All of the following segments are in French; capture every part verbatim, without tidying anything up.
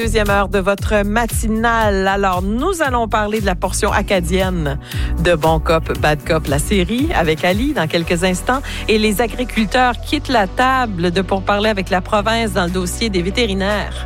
Deuxième heure de votre matinale. Alors, nous allons parler de la portion acadienne de Bon Cop, Bad Cop, la série, avec Ali dans quelques instants. Et les agriculteurs quittent la table de pourparlers avec la province dans le dossier des vétérinaires.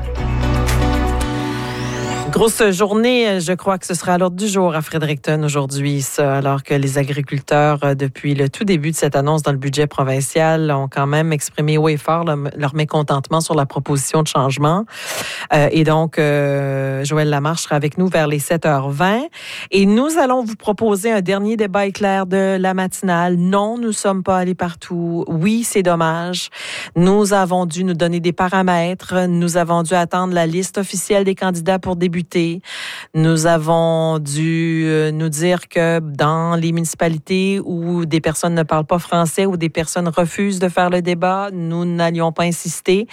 Grosse journée, je crois que ce sera à l'ordre du jour à Fredericton aujourd'hui, ça, alors que les agriculteurs, depuis le tout début de cette annonce dans le budget provincial, ont quand même exprimé haut et fort leur, leur mécontentement sur la proposition de changement. Euh, et donc, euh, Joël Lamarche sera avec nous vers les sept heures vingt. Et nous allons vous proposer un dernier débat éclair de la matinale. Non, nous ne sommes pas allés partout. Oui, c'est dommage. Nous avons dû nous donner des paramètres. Nous avons dû attendre la liste officielle des candidats pour débuter. Nous avons dû nous dire que dans les municipalités où des personnes ne parlent pas français ou des personnes refusent de faire le débat, nous n'allions pas insister.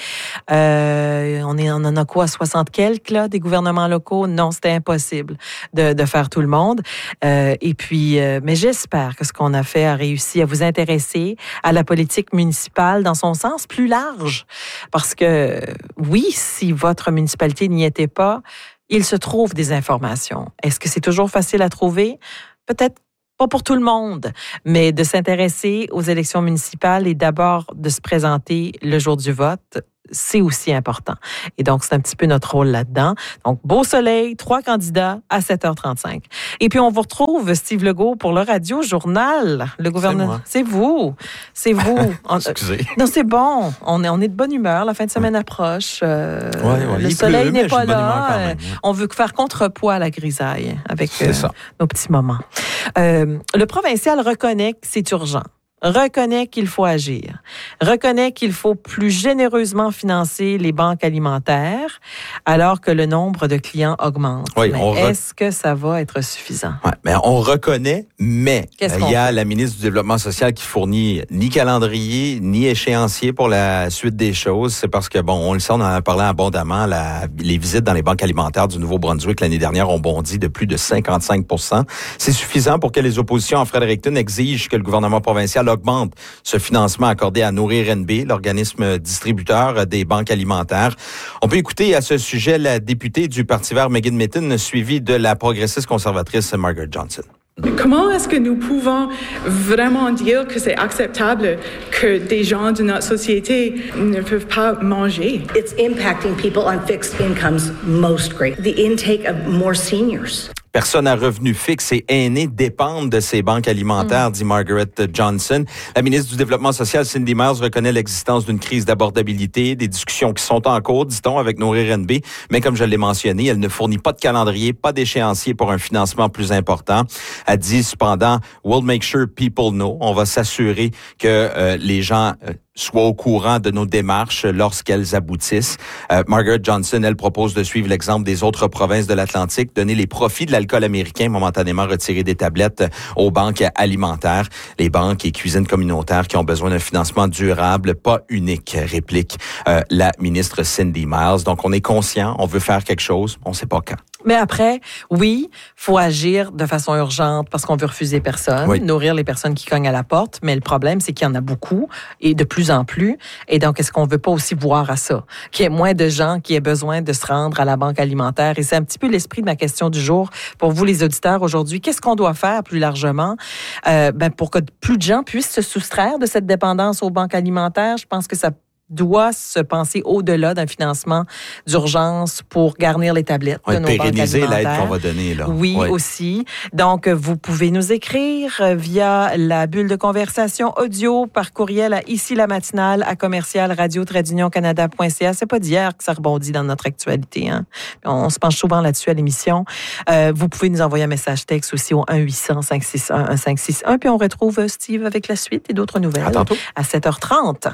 Euh, on, est, on en a quoi, soixante quelques, là, des gouvernements locaux? Non, c'était impossible de, de faire tout le monde. Euh, et puis, euh, mais j'espère que ce qu'on a fait a réussi à vous intéresser à la politique municipale dans son sens plus large. Parce que, oui, si votre municipalité n'y était pas, il se trouve des informations. Est-ce que c'est toujours facile à trouver? Peut-être pas pour tout le monde, mais de s'intéresser aux élections municipales et d'abord de se présenter le jour du vote, c'est aussi important. Et donc, c'est un petit peu notre rôle là-dedans. Donc, beau soleil, trois candidats à sept heures trente-cinq. Et puis, on vous retrouve, Steve Legault, pour le Radio-Journal. Le gouverneur. C'est vous. C'est vous. On... Excusez. Non, c'est bon. On est, on est de bonne humeur. La fin de semaine approche. Euh, ouais, ouais, le soleil pleut, n'est pas là. Même, hein. On veut faire contrepoids à la grisaille avec euh, nos petits moments. Euh, le provincial reconnaît que c'est urgent. Reconnaît qu'il faut agir, reconnaît qu'il faut plus généreusement financer les banques alimentaires alors que le nombre de clients augmente. Oui, mais on re... est-ce que ça va être suffisant? Ouais, mais on reconnaît, mais il y a fait? la ministre du Développement social qui fournit ni calendrier, ni échéancier pour la suite des choses. C'est parce que, bon, on le sait, on en a parlé abondamment, la, les visites dans les banques alimentaires du Nouveau-Brunswick l'année dernière ont bondi de plus de cinquante-cinq pour cent. C'est suffisant pour que les oppositions en Fredericton exigent que le gouvernement provincial augmente ce financement accordé à Nourrir N B, l'organisme distributeur des banques alimentaires. On peut écouter à ce sujet la députée du Parti vert, Megan Mitton, suivie de la progressiste conservatrice Margaret Johnson. Comment est-ce que nous pouvons vraiment dire que c'est acceptable que des gens de notre société ne peuvent pas manger? It's impacting people on fixed incomes most great. The intake of more seniors. Personnes à revenus fixes et aînés dépendent de ces banques alimentaires, mmh. dit Margaret Johnson. La ministre du Développement social, Cindy Miles, reconnaît l'existence d'une crise d'abordabilité, des discussions qui sont en cours, dit-on, avec Nourrir N B. Mais comme je l'ai mentionné, elle ne fournit pas de calendrier, pas d'échéancier pour un financement plus important. Elle dit cependant, « We'll make sure people know ». On va s'assurer que euh, les gens... Euh, soient au courant de nos démarches lorsqu'elles aboutissent. Euh, Margaret Johnson, elle propose de suivre l'exemple des autres provinces de l'Atlantique, donner les profits de l'alcool américain momentanément retirés des tablettes aux banques alimentaires, les banques et cuisines communautaires qui ont besoin d'un financement durable, pas unique, réplique euh, la ministre Cindy Miles. Donc, on est conscient, on veut faire quelque chose, on ne sait pas quand. Mais après, oui, faut agir de façon urgente parce qu'on veut refuser personne, oui. nourrir les personnes qui cognent à la porte. Mais le problème, c'est qu'il y en a beaucoup et de plus en plus. Et donc, est-ce qu'on veut pas aussi voir à ça? Qu'il y ait moins de gens qui aient besoin de se rendre à la banque alimentaire. Et c'est un petit peu l'esprit de ma question du jour pour vous, les auditeurs, aujourd'hui. Qu'est-ce qu'on doit faire plus largement euh, ben, pour que plus de gens puissent se soustraire de cette dépendance aux banques alimentaires? Je pense que ça doit se penser au-delà d'un financement d'urgence pour garnir les tablettes ouais, de nos banques alimentaires. Pérenniser l'aide qu'on va donner, là. Oui, ouais. aussi. Donc, vous pouvez nous écrire via la bulle de conversation audio par courriel à ici la matinale à commercial radio trait d'union canada point c a. C'est pas d'hier que ça rebondit dans notre actualité, hein. On se penche souvent là-dessus à l'émission. Euh, vous pouvez nous envoyer un message texte aussi au un huit cents cinq six un un cinq six un puis on retrouve Steve avec la suite et d'autres nouvelles. À tantôt. À sept heures trente.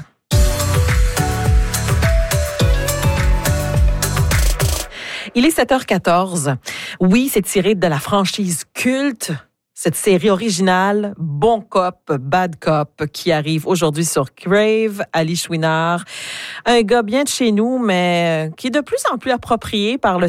Il est sept heures quatorze. Oui, c'est tiré de la franchise culte, cette série originale Bon Cop, Bad Cop, qui arrive aujourd'hui sur Crave, Ali Chouinard. Un gars bien de chez nous, mais qui est de plus en plus approprié par le Star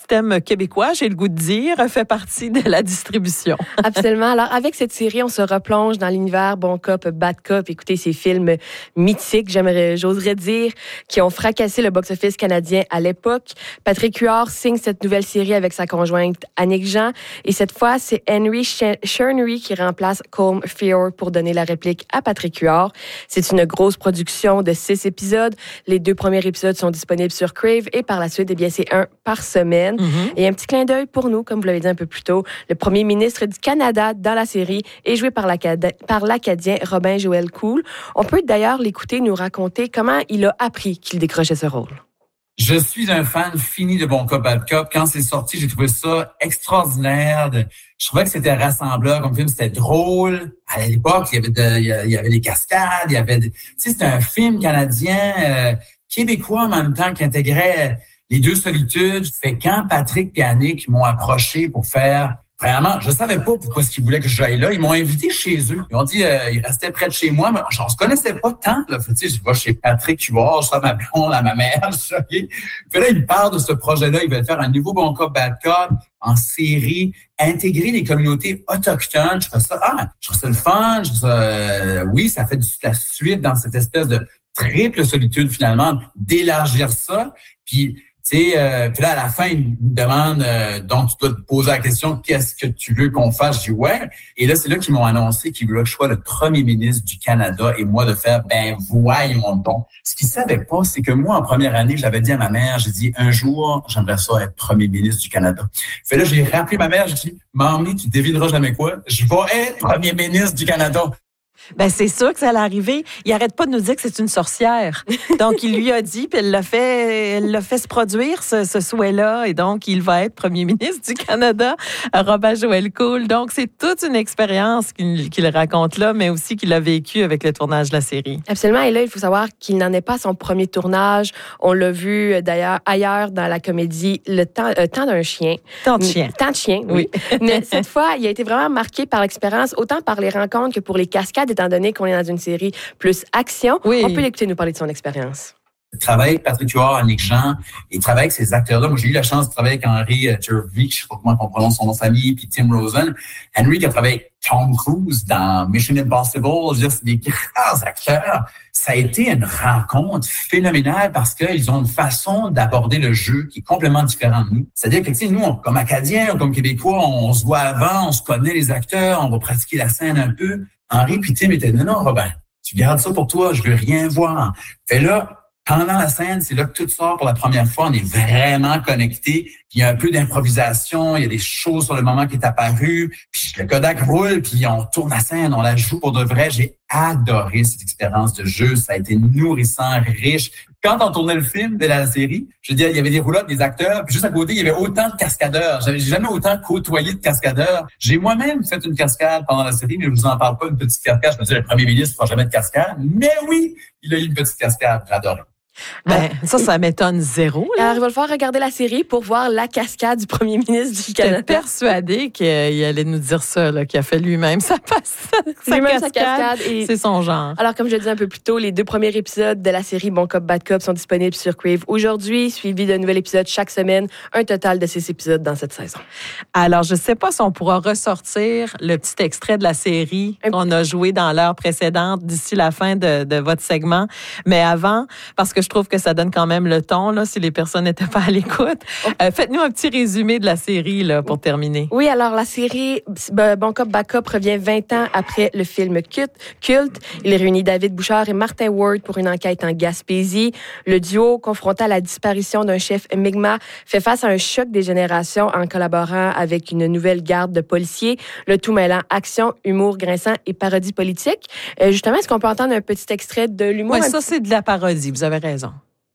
système québécois, j'ai le goût de dire, fait partie de la distribution. Absolument. Alors, avec cette série, on se replonge dans l'univers Bon Cop, Bad Cop. Écoutez, ces films mythiques, j'aimerais, j'oserais dire, qui ont fracassé le box-office canadien à l'époque. Patrick Huard signe cette nouvelle série avec sa conjointe Annick Jean. Et cette fois, c'est Henry Chernery qui remplace Colm Feore pour donner la réplique à Patrick Huard. C'est une grosse production de six épisodes. Les deux premiers épisodes sont disponibles sur Crave et par la suite, eh bien, c'est un par semaine. Mm-hmm. Et un petit clin d'œil pour nous, comme vous l'avez dit un peu plus tôt, le premier ministre du Canada dans la série est joué par, l'Acad- par l'Acadien Robin Joel Cool. On peut d'ailleurs l'écouter nous raconter comment il a appris qu'il décrochait ce rôle. Je suis un fan fini de Bon Cop, Bad Cop. Quand c'est sorti, j'ai trouvé ça extraordinaire. Je trouvais que c'était rassembleur comme film, c'était drôle. À l'époque, il y avait de, il y avait des cascades, il y avait, de, tu sais, c'était un film canadien, euh, québécois en même temps qui intégrait les deux solitudes. Fait quand Patrick et Annick m'ont approché pour faire vraiment, je savais pas pourquoi est-ce qu'ils voulaient que j'aille là. Ils m'ont invité chez eux. Ils ont dit, euh, ils restaient près de chez moi, mais on se connaissait pas tant. Là. Tu sais, je vais chez Patrick, je vois, je sors ma blonde à ma mère. Je suis choqué. Puis là, ils me parlent de ce projet-là. Ils veulent faire un nouveau Bon Cop, Bad Cop en série, intégrer les communautés autochtones. Je trouve ça, ah, je trouve ça le fun. Je trouve ça, euh, oui, ça fait du, la suite dans cette espèce de triple solitude finalement, d'élargir ça. Puis Tu sais, euh, puis là, à la fin, il me demande, euh, donc, tu dois te poser la question, qu'est-ce que tu veux qu'on fasse? Je dis, ouais. Et là, c'est là qu'ils m'ont annoncé qu'ils voulaient que je sois le premier ministre du Canada et moi de faire, ben, voyons donc. Ce qu'ils savaient pas, c'est que moi, en première année, j'avais dit à ma mère, j'ai dit, un jour, j'aimerais ça être premier ministre du Canada. Fait là, j'ai rappelé ma mère, j'ai dit, Mamie, tu devineras jamais quoi? Je vais être premier ministre du Canada. Ben c'est sûr que ça allait arriver. Il arrête pas de nous dire que c'est une sorcière. Donc il lui a dit, puis elle l'a fait, elle l'a fait se produire ce, ce souhait-là, et donc il va être premier ministre du Canada, Robin Joel Cool. Donc c'est toute une expérience qu'il, qu'il raconte là, mais aussi qu'il a vécu avec le tournage de la série. Absolument. Et là, il faut savoir qu'il n'en est pas à son premier tournage. On l'a vu d'ailleurs ailleurs dans la comédie Le temps, euh, temps d'un chien. Temps de chien. Temps de chien, oui. oui. Mais cette fois, il a été vraiment marqué par l'expérience, autant par les rencontres que pour les cascades, étant donné qu'on est dans une série plus action. Oui. On peut l'écouter nous parler de son expérience. Il travaille avec Patrick Huard, Annick Jean, il travaille avec ces acteurs-là. Moi, j'ai eu la chance de travailler avec Henry uh, Jervik, je sais pas comment on prononce son nom de famille, puis Tim Rosen. Henry qui a travaillé avec Tom Cruise dans Mission Impossible. Je veux dire, c'est des grands acteurs. Ça a été une rencontre phénoménale parce qu'ils ont une façon d'aborder le jeu qui est complètement différente de nous. C'est-à-dire que, tu sais, nous, on, comme Acadiens, comme Québécois, on se voit avant, on se connaît les acteurs, on va pratiquer la scène un peu. Henry puis Tim étaient, non, non, Robin, tu gardes ça pour toi, je veux rien voir. Fait là, pendant la scène, c'est là que tout sort pour la première fois. On est vraiment connectés. Il y a un peu d'improvisation. Il y a des choses sur le moment qui est apparu. Puis le Kodak roule, puis on tourne la scène, on la joue pour de vrai. J'ai adoré cette expérience de jeu. Ça a été nourrissant, riche. Quand on tournait le film de la série, je veux dire, il y avait des roulottes, des acteurs, puis juste à côté, il y avait autant de cascadeurs. J'avais jamais autant côtoyé de cascadeurs. J'ai moi-même fait une cascade pendant la série, mais je vous en parle pas, une petite cascade. Je me disais, le premier ministre ne fera jamais de cascade. Mais oui, il a eu une petite cascade. J'adore. Ben, ça, ça m'étonne zéro. Là. Alors, il va falloir regarder la série pour voir la cascade du premier ministre du Canada. J'étais persuadée qu'il allait nous dire ça, là, qu'il a fait lui-même sa, sa, sa, lui-même cascade. sa cascade. Et... c'est son genre. Alors, comme je le disais un peu plus tôt, les deux premiers épisodes de la série Bon Cop, Bad Cop sont disponibles sur Crave aujourd'hui, suivis d'un nouvel épisode chaque semaine. Un total de six épisodes dans cette saison. Alors, je ne sais pas si on pourra ressortir le petit extrait de la série un... qu'on a joué dans l'heure précédente d'ici la fin de, de votre segment. Mais avant, parce que je trouve que ça donne quand même le ton, là, si les personnes n'étaient pas à l'écoute. Euh, faites-nous un petit résumé de la série là, pour terminer. Oui, alors la série Bon Cop, Bad Cop revient vingt ans après le film culte. Il réunit David Bouchard et Martin Ward pour une enquête en Gaspésie. Le duo, confronté à la disparition d'un chef Mi'kmaq, fait face à un choc des générations en collaborant avec une nouvelle garde de policiers, le tout mêlant action, humour grinçant et parodie politique. Euh, justement, est-ce qu'on peut entendre un petit extrait de l'humour? Oui, ça, c'est de la parodie, vous avez raison.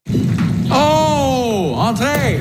Oh, entrez!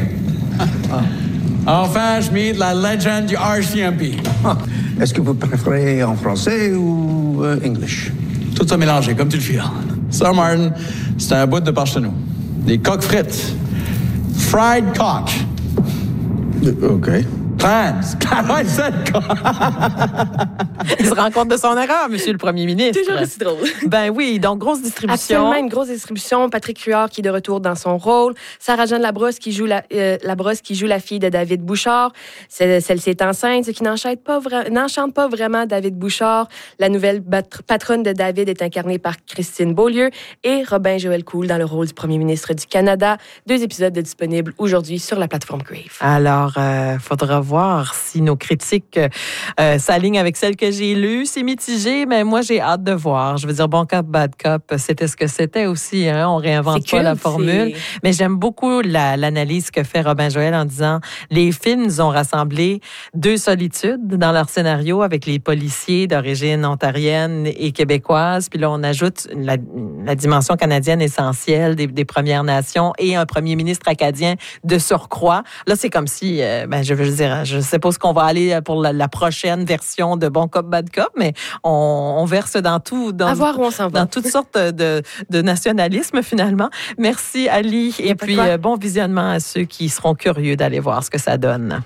Enfin, je meet la légende du R C M P. Est-ce que vous préférez en français ou euh, English? Tout ça mélangé, comme tu le files. Sir Martin, c'est un bout de par chez nous. Des coques frites. Fried cock. OK. Trans. quarante-sept cas. Il se rend compte de son erreur, monsieur le premier ministre. Toujours aussi drôle. Ben oui, donc grosse distribution. Absolument, une grosse distribution. Patrick Huard qui est de retour dans son rôle. Sarah-Jeanne Labrosse qui joue la, euh, Labrosse qui joue la fille de David Bouchard. Celle-ci est enceinte, ce qui n'enchante pas, vra- n'enchante pas vraiment David Bouchard. La nouvelle bat- patronne de David est incarnée par Christine Beaulieu et Robin Joël Cool dans le rôle du premier ministre du Canada. Deux épisodes disponibles aujourd'hui sur la plateforme Crave. Alors, euh, faudra voir si nos critiques euh, s'alignent avec celles que j'ai lues. C'est mitigé, mais moi, j'ai hâte de voir. Je veux dire, bon cop, bad cop, c'était ce que c'était aussi. Hein? On réinvente C'est pas cool, la formule. c'est... Mais j'aime beaucoup la, l'analyse que fait Robin Joël en disant les films nous ont rassemblé deux solitudes dans leur scénario avec les policiers d'origine ontarienne et québécoise. Puis là, on ajoute la, la dimension canadienne essentielle des, des Premières Nations et un premier ministre acadien de surcroît. Là, c'est comme si, euh, ben, je veux dire, je sais pas ce qu'on va aller pour la, la prochaine version de Bon Cop, Bad Cop, mais on, on verse dans tout, dans, à voir où on s'en va. dans toutes sortes de, de nationalisme finalement. Merci Ali, et puis euh, bon visionnement à ceux qui seront curieux d'aller voir ce que ça donne.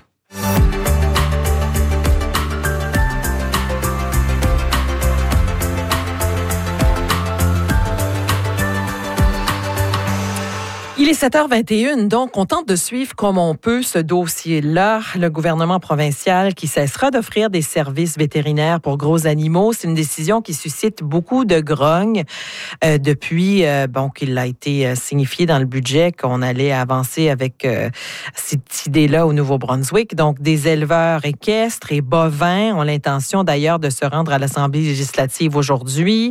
Il est sept heures vingt et une, donc on tente de suivre comme on peut ce dossier-là. Le gouvernement provincial qui cessera d'offrir des services vétérinaires pour gros animaux, c'est une décision qui suscite beaucoup de grogne euh, depuis euh, bon qu'il a été euh, signifié dans le budget qu'on allait avancer avec euh, cette idée-là au Nouveau-Brunswick. Donc des éleveurs équestres et bovins ont l'intention d'ailleurs de se rendre à l'Assemblée législative aujourd'hui.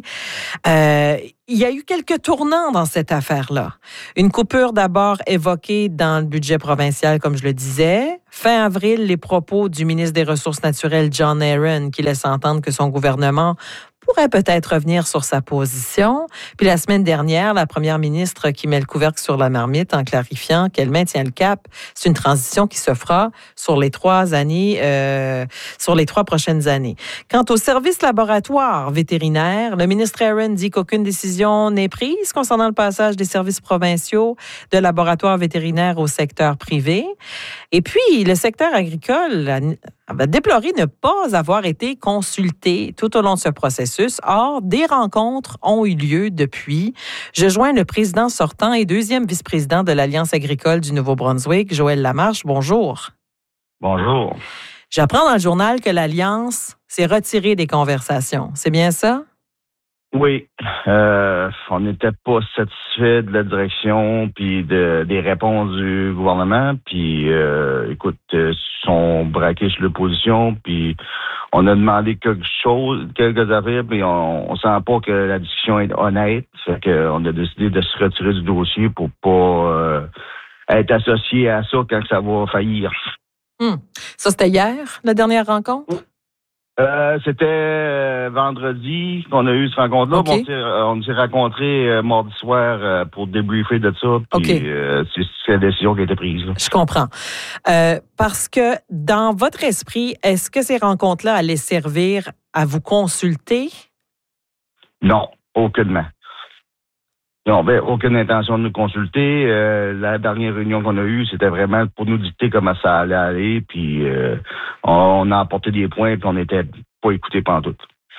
Euh, Il y a eu quelques tournants dans cette affaire-là. Une coupure d'abord évoquée dans le budget provincial, comme je le disais. Fin avril, les propos du ministre des Ressources naturelles, John Aaron, qui laisse entendre que son gouvernement pourrait peut-être revenir sur sa position. Puis la semaine dernière, la première ministre qui met le couvercle sur la marmite en clarifiant qu'elle maintient le cap. C'est une transition qui se fera sur les trois années, euh, sur les trois prochaines années. Quant au service laboratoire vétérinaire, le ministre Aaron dit qu'aucune décision n'est prise concernant le passage des services provinciaux de laboratoires vétérinaires au secteur privé. Et puis, le secteur agricole a déploré ne pas avoir été consulté tout au long de ce processus. Or, des rencontres ont eu lieu depuis. Je joins le président sortant et deuxième vice-président de l'Alliance agricole du Nouveau-Brunswick, Joël Lamarche. Bonjour. Bonjour. J'apprends dans le journal que l'Alliance s'est retirée des conversations. C'est bien ça? Oui. Euh, on n'était pas satisfait de la direction puis de, des réponses du gouvernement. Puis, euh, écoute, ils sont braqués sur l'opposition. Puis, on a demandé quelque chose, quelques affaires, puis on, on sent pas que la discussion est honnête. Fait qu'on a décidé de se retirer du dossier pour pas euh, être associé à ça quand ça va faillir. Hum. Ça, c'était hier, la dernière rencontre? Euh, c'était euh, vendredi qu'on a eu cette rencontre-là. Okay. On s'est, euh, on s'est rencontrés euh, mardi soir euh, pour débriefer de ça. Puis Okay. euh, c'est, c'est la décision qui a été prise. Là. Je comprends. Euh, parce que dans votre esprit, est-ce que ces rencontres-là allaient servir à vous consulter? Non, aucunement. Non, ben, aucune intention de nous consulter. Euh, la dernière réunion qu'on a eue, c'était vraiment pour nous dicter comment ça allait aller. Puis euh, on a apporté des points, puis on n'était pas écoutés pantoute.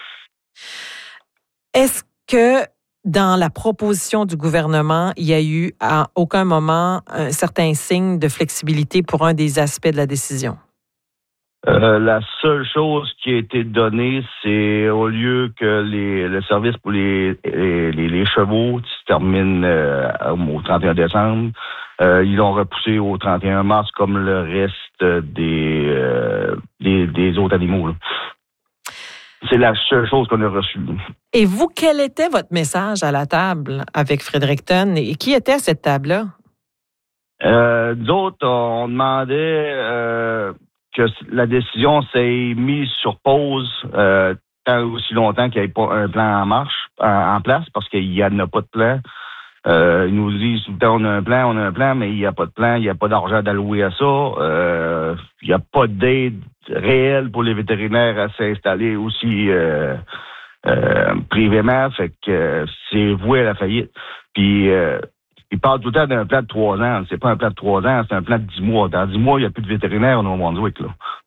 Est-ce que dans la proposition du gouvernement, il y a eu à aucun moment un certain signe de flexibilité pour un des aspects de la décision? Euh, la seule chose qui a été donnée, c'est au lieu que les, le service pour les, les, les chevaux se termine euh, au trente et un décembre, euh, ils l'ont repoussé au trente et un mars comme le reste des, euh, des, des autres animaux. Là. C'est la seule chose qu'on a reçue. Et vous, quel était votre message à la table avec Fredericton? Et qui était à cette table-là? Euh, d'autres, on demandait... Euh, que la décision s'est mise sur pause euh, tant aussi longtemps qu'il n'y ait pas un plan en marche, en, en place, parce qu'il n'y en a pas de plan. Euh, ils nous disent tout le temps, on a un plan, on a un plan, mais il n'y a pas de plan, il n'y a pas d'argent d'allouer à ça. Euh, il n'y a pas d'aide réelle pour les vétérinaires à s'installer aussi euh, euh, privément. Fait que euh, c'est voué à la faillite. Puis... Euh, Ils parlent tout le temps d'un plan de trois ans. C'est pas un plan de trois ans, c'est un plan de dix mois. Dans dix mois, il n'y a plus de vétérinaires au Nouveau-Brunswick, là.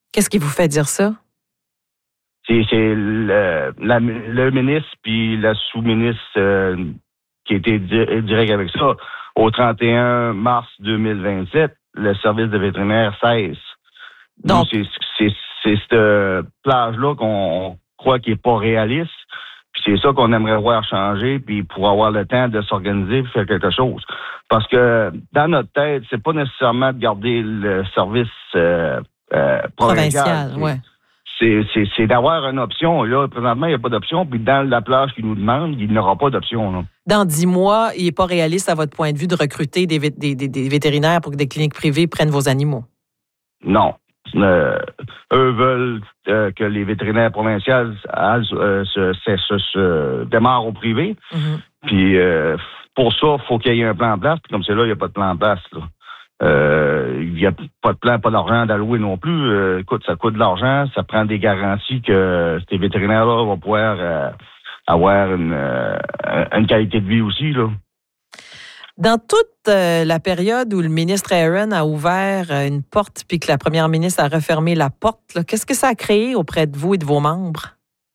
Qu'est-ce qui vous fait dire ça? C'est, c'est le, la, le ministre puis la sous-ministre euh, qui était di- direct avec ça. Au trente et un mars deux mille vingt-sept, le service de vétérinaire cesse. Donc, c'est, c'est, c'est cette plage-là qu'on croit qui est pas réaliste. Puis c'est ça qu'on aimerait voir changer, puis pour avoir le temps de s'organiser et faire quelque chose. Parce que dans notre tête, c'est pas nécessairement de garder le service euh, euh, provincial. Provincial, ouais. C'est, c'est, c'est d'avoir une option. Là, présentement, il n'y a pas d'option. Puis dans la plage qu'ils nous demandent, il n'y aura pas d'option. Là. Dans dix mois, il n'est pas réaliste, à votre point de vue, de recruter des, vé- des, des, des vétérinaires pour que des cliniques privées prennent vos animaux? Non. Euh, eux veulent euh, que les vétérinaires provinciaux euh, se, se, se, se démarrent au privé. Mm-hmm. Puis euh, pour ça, il faut qu'il y ait un plan en place. Puis comme c'est là, il n'y a pas de plan en place. Là. Euh, il n'y a pas de plan, pas d'argent d'allouer non plus. Euh, écoute, ça coûte de l'argent, ça prend des garanties que ces vétérinaires-là vont pouvoir euh, avoir une, euh, une qualité de vie aussi, là. Dans toute euh, la période où le ministre Aaron a ouvert euh, une porte puis que la première ministre a refermé la porte, là, qu'est-ce que ça a créé auprès de vous et de vos membres?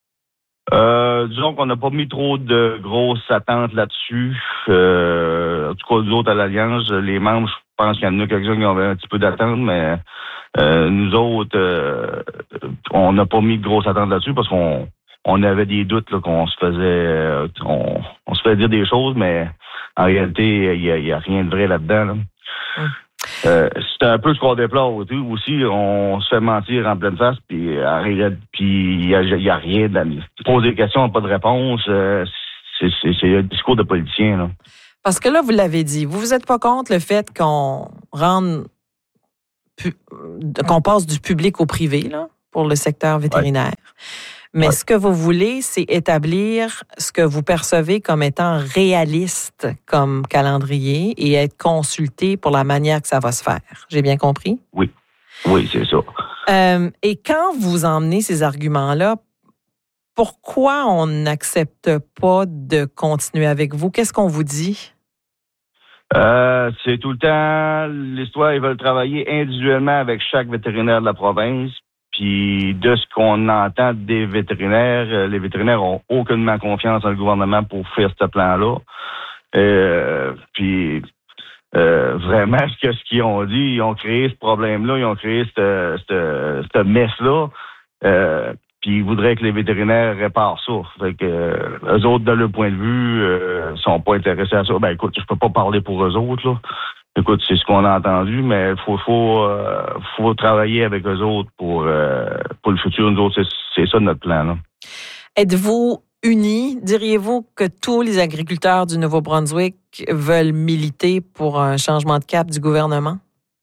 Euh, disons qu'on n'a pas mis trop de grosses attentes là-dessus. Euh, en tout cas, nous autres, à l'Alliance, les membres, je pense qu'il y en a quelques-uns qui avaient un petit peu d'attente, mais euh, nous autres, euh, on n'a pas mis de grosses attentes là-dessus parce qu'on on avait des doutes là, qu'on se faisait euh, on, on se faisait dire des choses, mais en réalité, il n'y a, y a rien de vrai là-dedans. Là. Hum. Euh, c'est un peu ce qu'on déplore aussi. On se fait mentir en pleine face, puis il n'y a, y a rien. Poser des questions, pas de réponse. Euh, c'est, c'est, c'est un discours de politicien. Là. Parce que là, vous l'avez dit, vous vous êtes pas contre le fait qu'on rende, pu, qu'on passe du public au privé là, pour le secteur vétérinaire. Ouais. Mais ouais. Ce que vous voulez, c'est établir ce que vous percevez comme étant réaliste comme calendrier et être consulté pour la manière que ça va se faire. J'ai bien compris? Oui, oui, c'est ça. Euh, et quand vous emmenez ces arguments-là, pourquoi on n'accepte pas de continuer avec vous? Qu'est-ce qu'on vous dit? Euh, c'est tout le temps l'histoire, ils veulent travailler individuellement avec chaque vétérinaire de la province. Puis de ce qu'on entend des vétérinaires, les vétérinaires ont aucunement confiance en le gouvernement pour faire ce plan-là. Euh, puis euh, vraiment, ce, que, ce qu'ils ont dit, ils ont créé ce problème-là, ils ont créé cette, cette, cette messe-là. Euh, puis ils voudraient que les vétérinaires réparent ça. Fait que euh, eux autres, de leur point de vue, euh, sont pas intéressés à ça. Ben écoute, je peux pas parler pour eux autres, là. Écoute, c'est ce qu'on a entendu, mais il faut, faut, euh, faut travailler avec eux autres pour, euh, pour le futur. Nous autres, c'est, c'est ça notre plan. Là. Êtes-vous unis? Diriez-vous que tous les agriculteurs du Nouveau-Brunswick veulent militer pour un changement de cap du gouvernement?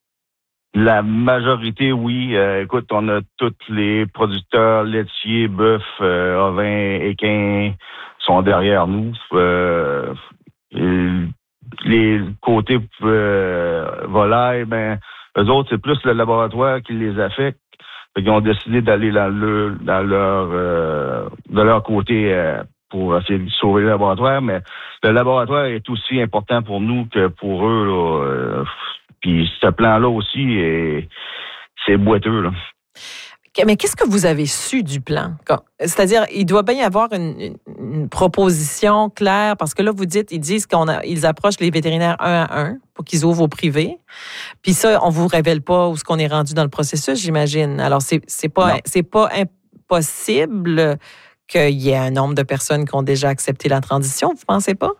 La majorité, oui. Euh, écoute, on a tous les producteurs laitiers, bœufs, euh, ovins, équins sont derrière nous. Euh, et, les côtés euh, volailles, ben, eux autres, c'est plus le laboratoire qui les affecte. Ils ont décidé d'aller dans le dans leur euh, de leur côté euh, pour essayer de sauver le laboratoire, mais le laboratoire est aussi important pour nous que pour eux. Là, euh, puis ce plan-là aussi, est, c'est boiteux, là. Mais qu'est-ce que vous avez su du plan? C'est-à-dire, il doit bien y avoir une, une, une proposition claire, parce que là, vous dites, ils disent qu'ils approchent les vétérinaires un à un pour qu'ils ouvrent au privé. Puis ça, on vous révèle pas où ce qu'on est rendu dans le processus, j'imagine. Alors, c'est, c'est pas, c'est pas impossible qu'il y ait un nombre de personnes qui ont déjà accepté la transition, vous pensez pas?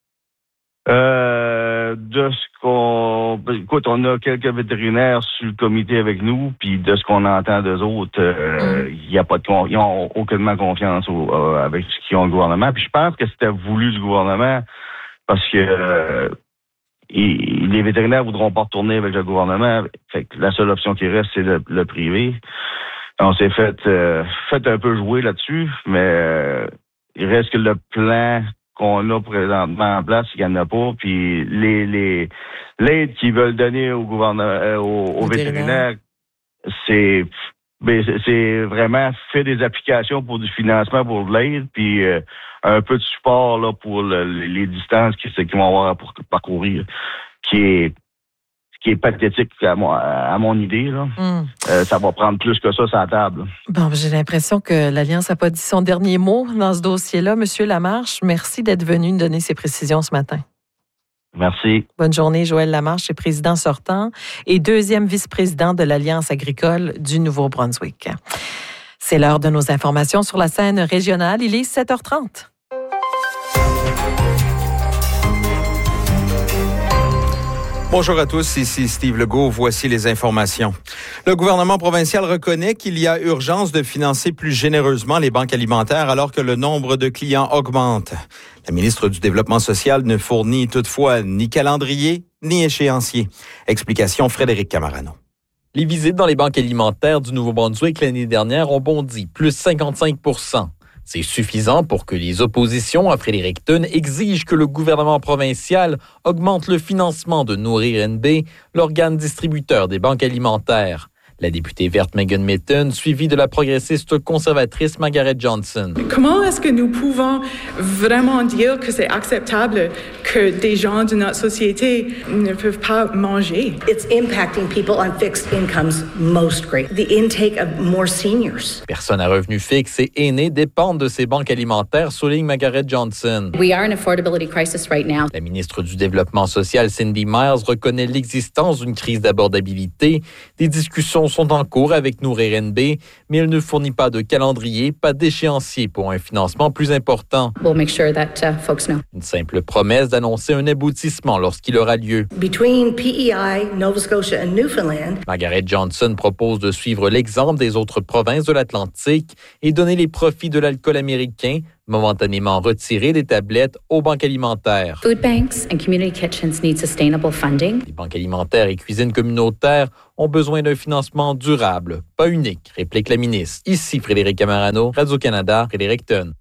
Euh, de ce qu'on... Écoute, on a quelques vétérinaires sur le comité avec nous, puis de ce qu'on entend d'eux autres, il euh, n'y mm. a pas de... Ils n'ont aucunement confiance au, euh, avec ce qu'ils ont le gouvernement. Puis je pense que c'était voulu du gouvernement, parce que euh, ils, les vétérinaires voudront pas retourner avec le gouvernement. Fait que la seule option qui reste, c'est le, le privé. On s'est fait, euh, fait un peu jouer là-dessus, mais euh, il reste que le plan qu'on a présentement en place, il n'y en a pas. Puis les, les l'aide qu'ils veulent donner au gouvernement, euh, aux, aux vétérinaires, c'est, ben, c'est vraiment fait des applications pour du financement pour de l'aide, puis euh, un peu de support là pour le, les distances qu'ils, qu'ils vont avoir à parcourir, qui est qui est pathétique à mon, à mon idée. Là. Mm. Euh, ça va prendre plus que ça sur la table. Bon, j'ai l'impression que l'Alliance n'a pas dit son dernier mot dans ce dossier-là. Monsieur Lamarche, merci d'être venu nous donner ces précisions ce matin. Merci. Bonne journée, Joël Lamarche, est président sortant et deuxième vice-président de l'Alliance agricole du Nouveau-Brunswick. C'est l'heure de nos informations sur la scène régionale. Il est sept heures trente. Bonjour à tous, ici Steve Legault. Voici les informations. Le gouvernement provincial reconnaît qu'il y a urgence de financer plus généreusement les banques alimentaires alors que le nombre de clients augmente. La ministre du Développement social ne fournit toutefois ni calendrier ni échéancier. Explication Frédéric Camarano. Les visites dans les banques alimentaires du Nouveau-Brunswick l'année dernière ont bondi, plus cinquante-cinq pour cent. C'est suffisant pour que les oppositions à Fredericton exigent que le gouvernement provincial augmente le financement de Nourrir N B, l'organe distributeur des banques alimentaires. La députée verte Megan Mitton, suivie de la progressiste conservatrice Margaret Johnson. Comment est-ce que nous pouvons vraiment dire que c'est acceptable que des gens de notre société ne peuvent pas manger? It's impacting people on fixed incomes most great. The intake of more seniors. Personnes à revenus fixes et aînés dépendent de ces banques alimentaires, souligne Margaret Johnson. We are in affordability crisis right now. La ministre du Développement social, Cindy Myers, reconnaît l'existence d'une crise d'abordabilité. Des discussions sont en cours avec Nourrir N B, mais elle ne fournit pas de calendrier, pas d'échéancier pour un financement plus important. We'll make sure that, uh, folks know. Une simple promesse d'annoncer un aboutissement lorsqu'il aura lieu. Between P E I, Nova Scotia and Newfoundland, Margaret Johnson propose de suivre l'exemple des autres provinces de l'Atlantique et donner les profits de l'alcool américain, momentanément retiré des tablettes, aux banques alimentaires. Food banks and community kitchens need sustainable funding. Les banques alimentaires et cuisines communautaires ont besoin d'un financement durable, pas unique, réplique la ministre. Ici Frédéric Camarano, Radio-Canada, Fredericton.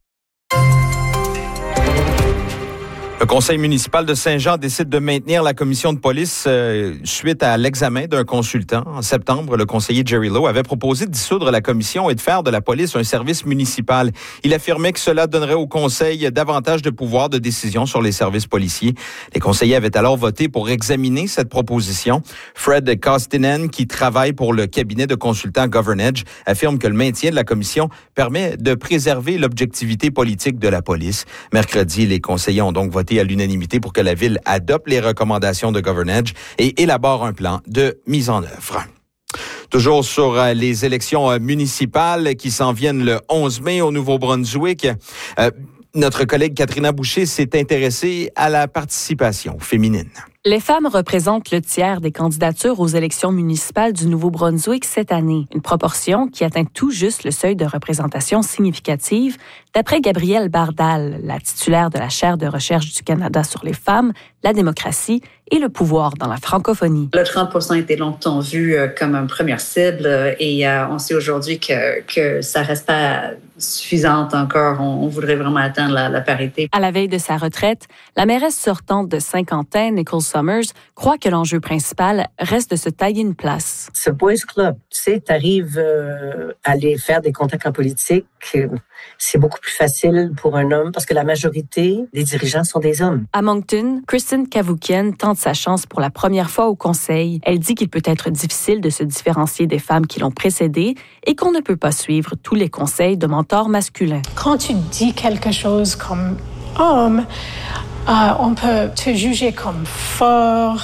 Le conseil municipal de Saint-Jean décide de maintenir la commission de police euh, suite à l'examen d'un consultant. En septembre, le conseiller Jerry Lowe avait proposé de dissoudre la commission et de faire de la police un service municipal. Il affirmait que cela donnerait au conseil davantage de pouvoir de décision sur les services policiers. Les conseillers avaient alors voté pour examiner cette proposition. Fred Costinen, qui travaille pour le cabinet de consultants GovernEdge, affirme que le maintien de la commission permet de préserver l'objectivité politique de la police. Mercredi, les conseillers ont donc voté à l'unanimité pour que la Ville adopte les recommandations de GovernEdge et élabore un plan de mise en œuvre. Toujours sur les élections municipales qui s'en viennent le onze mai au Nouveau-Brunswick, euh, notre collègue Katrina Boucher s'est intéressée à la participation féminine. Les femmes représentent le tiers des candidatures aux élections municipales du Nouveau-Brunswick cette année, une proportion qui atteint tout juste le seuil de représentation significative, d'après Gabrielle Bardal, la titulaire de la chaire de recherche du Canada sur les femmes, la démocratie et le pouvoir dans la francophonie. Le trente pour cent a été longtemps vu euh, comme une première cible euh, et euh, on sait aujourd'hui que, que ça reste pas suffisante encore. On, on voudrait vraiment atteindre la, la parité. À la veille de sa retraite, la mairesse sortante de Saint-Quentin, Nicole Summers, croit que l'enjeu principal reste de se tailler une place. Ce boys club, tu sais, t'arrives euh, à aller faire des contacts en politique, euh, c'est beaucoup plus facile pour un homme parce que la majorité des dirigeants sont des hommes. À Moncton, Kristen Cavoukian tente sa chance pour la première fois au conseil. Elle dit qu'il peut être difficile de se différencier des femmes qui l'ont précédée et qu'on ne peut pas suivre tous les conseils de mentors masculins. Quand tu dis quelque chose comme homme, euh, on peut te juger comme fort,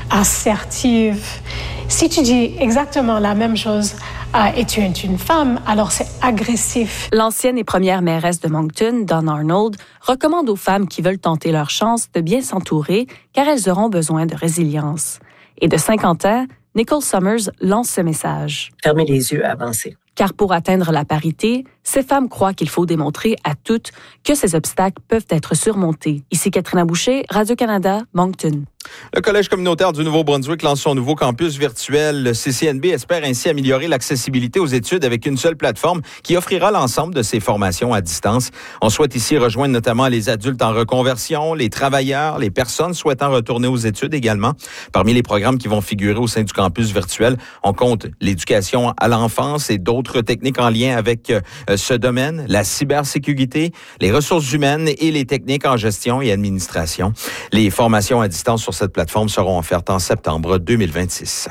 assertive. Si tu dis exactement la même chose euh, et tu es une femme, alors c'est agressif. L'ancienne et première mairesse de Moncton, Dawn Arnold, recommande aux femmes qui veulent tenter leur chance de bien s'entourer car elles auront besoin de résilience. Et de cinquante ans, Nicole Summers lance ce message. Fermez les yeux, avancez. Car pour atteindre la parité, ces femmes croient qu'il faut démontrer à toutes que ces obstacles peuvent être surmontés. Ici Katrina Boucher, Radio-Canada, Moncton. Le Collège communautaire du Nouveau-Brunswick lance son nouveau campus virtuel. Le C C N B espère ainsi améliorer l'accessibilité aux études avec une seule plateforme qui offrira l'ensemble de ses formations à distance. On souhaite ici rejoindre notamment les adultes en reconversion, les travailleurs, les personnes souhaitant retourner aux études également. Parmi les programmes qui vont figurer au sein du campus virtuel, on compte l'éducation à l'enfance et d'autres d'autres techniques en lien avec euh, ce domaine, la cybersécurité, les ressources humaines et les techniques en gestion et administration. Les formations à distance sur cette plateforme seront offertes en septembre deux mille vingt-six.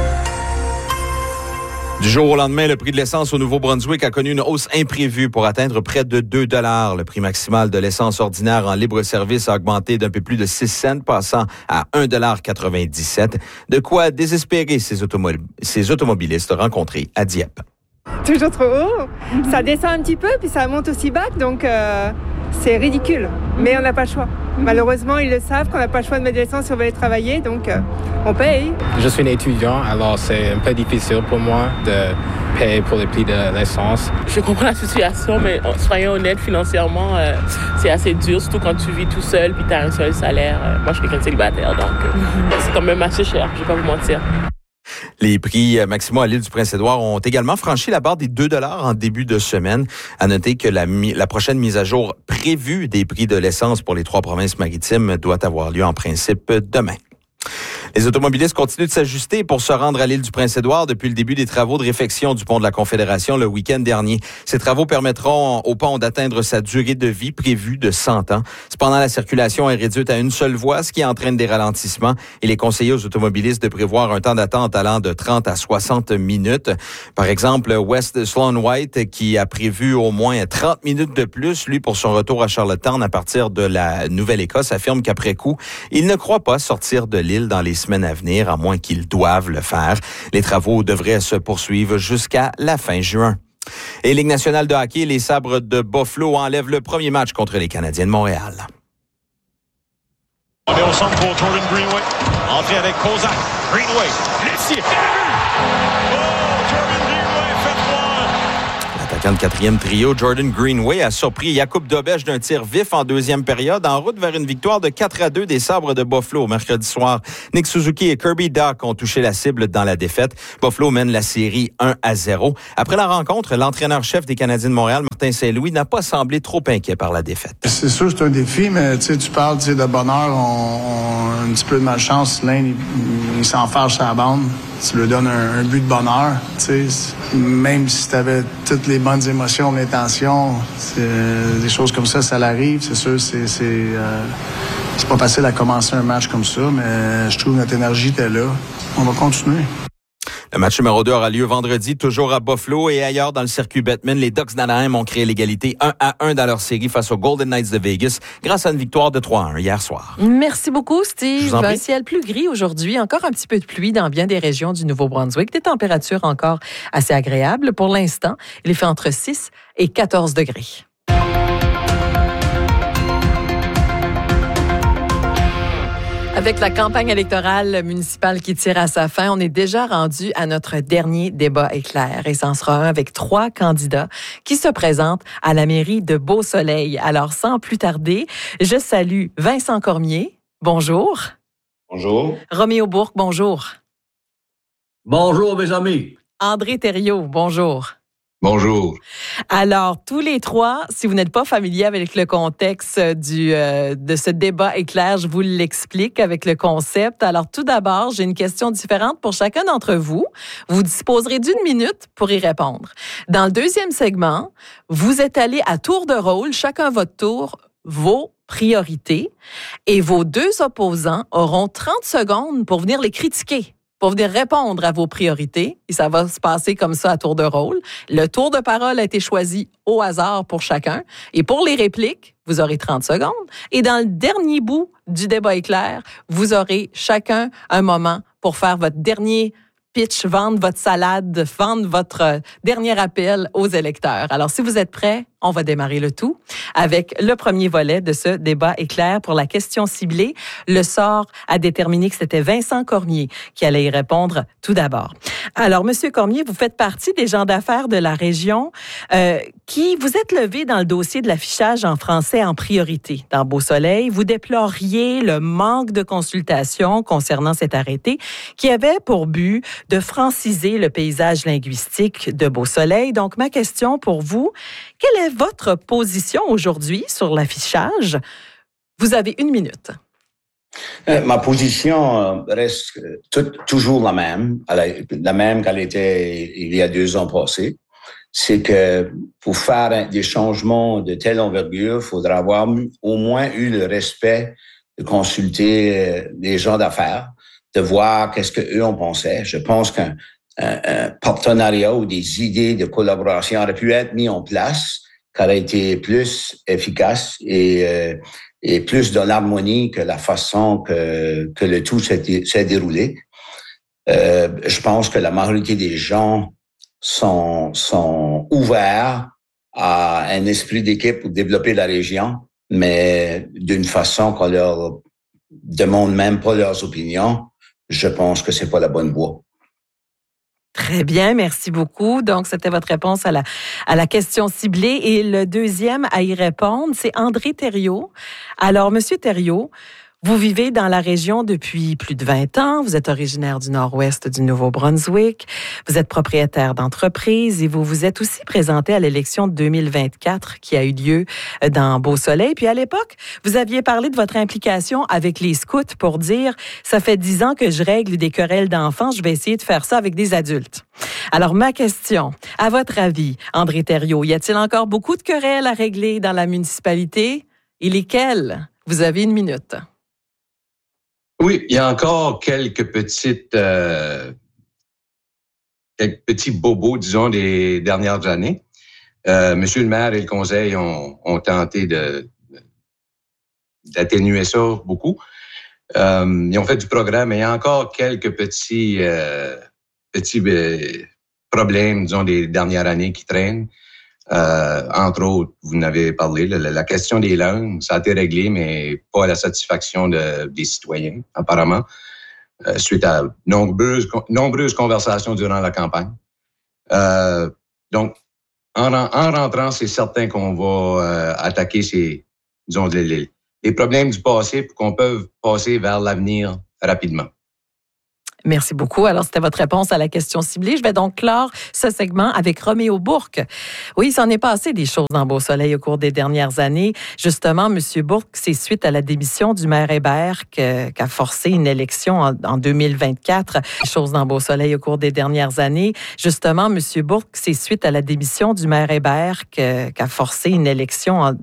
Du jour au lendemain, le prix de l'essence au Nouveau-Brunswick a connu une hausse imprévue pour atteindre près de deux dollars. Le prix maximal de l'essence ordinaire en libre-service a augmenté d'un peu plus de six cents, passant à un dollar quatre-vingt-dix-sept. De quoi désespérer ces, automo- ces automobilistes rencontrés à Dieppe. Toujours trop haut. Ça descend un petit peu, puis ça monte aussi bas, donc euh, c'est ridicule. Mais on n'a pas le choix. Malheureusement, ils le savent qu'on n'a pas le choix de mettre de l'essence si on veut aller travailler, donc euh, on paye. Je suis un étudiant, alors c'est un peu difficile pour moi de payer pour le prix de l'essence. Je comprends la situation, mais soyons honnêtes, financièrement, euh, c'est assez dur, surtout quand tu vis tout seul puis tu as un seul salaire. Euh, moi, je suis quelqu'un de célibataire, donc euh, mm-hmm. c'est quand même assez cher, je ne vais pas vous mentir. Les prix maximaux à l'île du Prince-Édouard ont également franchi la barre des deux dollars en début de semaine. À noter que la, la prochaine mise à jour prévue des prix de l'essence pour les trois provinces maritimes doit avoir lieu en principe demain. Les automobilistes continuent de s'ajuster pour se rendre à l'île du Prince-Édouard depuis le début des travaux de réfection du pont de la Confédération le week-end dernier. Ces travaux permettront au pont d'atteindre sa durée de vie prévue de cent ans. Cependant, la circulation est réduite à une seule voie, ce qui entraîne des ralentissements. Il est conseillé aux automobilistes de prévoir un temps d'attente allant de trente à soixante minutes. Par exemple, West Sloan White, qui a prévu au moins trente minutes de plus, lui, pour son retour à Charlottetown à partir de la Nouvelle-Écosse, affirme qu'après coup, il ne croit pas sortir de l'île dans les semaines à venir, à moins qu'ils doivent le faire. Les travaux devraient se poursuivre jusqu'à la fin juin. Et Ligue nationale de hockey, les Sabres de Buffalo enlèvent le premier match contre les Canadiens de Montréal. On est au centre pour Jordan Greenway. Entrée avec Kozak. Greenway. Laissez. L'attaquant de quatrième trio, Jordan Greenway, a surpris Jakub Dobeš d'un tir vif en deuxième période en route vers une victoire de quatre à deux des Sabres de Buffalo mercredi soir. Nick Suzuki et Kirby Dach ont touché la cible dans la défaite. Buffalo mène la série un à zéro. Après la rencontre, l'entraîneur-chef des Canadiens de Montréal, Martin Saint-Louis, n'a pas semblé trop inquiet par la défaite. C'est sûr que c'est un défi, mais tu parles de bonheur, on, on a un petit peu de malchance. L'un, il, il s'enfarge sur la bande. Tu lui donnes un, un but de bonheur. T'sais. Même si tu avais toutes les bonnes émotions, l'intention, des choses comme ça, ça l'arrive. C'est sûr, c'est, c'est, euh, c'est pas facile à commencer un match comme ça, mais je trouve que notre énergie était là. On va continuer. Le match numéro deux aura lieu vendredi, toujours à Buffalo et ailleurs dans le circuit Bettman. Les Ducks d'Anaheim ont créé l'égalité un à un dans leur série face aux Golden Knights de Vegas grâce à une victoire de trois à un hier soir. Merci beaucoup, Steve. Un ciel plus gris aujourd'hui, encore un petit peu de pluie dans bien des régions du Nouveau-Brunswick. Des températures encore assez agréables. Pour l'instant, il fait entre six et quatorze degrés. Avec la campagne électorale municipale qui tire à sa fin, on est déjà rendu à notre dernier débat éclair. Et c'en sera un avec trois candidats qui se présentent à la mairie de Beau-Soleil. Alors, sans plus tarder, je salue Vincent Cormier. Bonjour. Bonjour. Roméo Bourque, bonjour. Bonjour, mes amis. André Thériault, bonjour. Bonjour. Alors, tous les trois, si vous n'êtes pas familier avec le contexte du, euh, de ce débat éclair, je vous l'explique avec le concept. Alors, tout d'abord, j'ai une question différente pour chacun d'entre vous. Vous disposerez d'une minute pour y répondre. Dans le deuxième segment, vous êtes allés à tour de rôle, chacun votre tour, vos priorités, et vos deux opposants auront trente secondes pour venir les critiquer, pour venir répondre à vos priorités. Et ça va se passer comme ça à tour de rôle. Le tour de parole a été choisi au hasard pour chacun. Et pour les répliques, vous aurez trente secondes. Et dans le dernier bout du débat éclair, vous aurez chacun un moment pour faire votre dernier pitch, vendre votre salade, vendre votre dernier appel aux électeurs. Alors, si vous êtes prêts, on va démarrer le tout avec le premier volet de ce débat éclair pour la question ciblée. Le sort a déterminé que c'était Vincent Cormier qui allait y répondre tout d'abord. Alors, Monsieur Cormier, vous faites partie des gens d'affaires de la région euh, qui vous êtes levé dans le dossier de l'affichage en français en priorité dans Beau-Soleil. Vous déploriez le manque de consultation concernant cet arrêté qui avait pour but de franciser le paysage linguistique de Beau-Soleil. Donc, ma question pour vous, quelle est votre position aujourd'hui sur l'affichage? Vous avez une minute. Euh, ma position reste tout, toujours la même, la même qu'elle était il y a deux ans passés. c'est que pour faire des changements de telle envergure, il faudra avoir au moins eu le respect de consulter les gens d'affaires, de voir qu'est-ce qu'eux en pensaient. Je pense qu'un un, un partenariat ou des idées de collaboration auraient pu être mis en place, qui aurait été plus efficace et, euh, et plus dans l'harmonie que la façon que, que le tout s'est, s'est déroulé. Euh, je pense que la majorité des gens sont, sont ouverts à un esprit d'équipe pour développer la région, mais d'une façon qu'on leur demande même pas leurs opinions. Je pense que c'est pas la bonne voie. Très bien, merci beaucoup. Donc, c'était votre réponse à la, à la question ciblée. Et le deuxième à y répondre, c'est André Thériault. Alors, Monsieur Thériault, vous vivez dans la région depuis plus de vingt ans. Vous êtes originaire du nord-ouest du Nouveau-Brunswick. Vous êtes propriétaire d'entreprise et vous vous êtes aussi présenté à l'élection de deux mille vingt-quatre qui a eu lieu dans Beau-Soleil. Puis à l'époque, vous aviez parlé de votre implication avec les scouts pour dire « Ça fait dix ans que je règle des querelles d'enfants, je vais essayer de faire ça avec des adultes. » Alors, ma question, à votre avis, André Thériault, y a-t-il encore beaucoup de querelles à régler dans la municipalité? Et lesquelles? Vous avez une minute. Oui, il y a encore quelques petites, euh, quelques petits bobos, disons, des dernières années. Euh, Monsieur le maire et le conseil ont, ont tenté de, d'atténuer ça beaucoup. Euh, ils ont fait du progrès, mais il y a encore quelques petits, euh, petits euh, problèmes, disons, des dernières années qui traînent. Euh, entre autres, vous en avez parlé, la, la question des langues, ça a été réglé, mais pas à la satisfaction de, des citoyens, apparemment, euh, suite à nombreuses, nombreuses conversations durant la campagne. Euh, donc, en, en rentrant, c'est certain qu'on va euh, attaquer ces, disons, les, les, les problèmes du passé pour qu'on puisse passer vers l'avenir rapidement. Merci beaucoup. Alors, c'était votre réponse à la question ciblée. Je vais donc clore ce segment avec Roméo Bourque. Oui, il s'en est passé des choses dans Beau-Soleil au cours des dernières années. Justement, M. Bourque, c'est suite à la démission du maire Hébert qu'a forcé une élection en, en deux mille vingt-quatre. Des choses dans Beau-Soleil au cours des dernières années. Justement, M. Bourque, c'est suite à la démission du maire Hébert qu'a forcé une élection en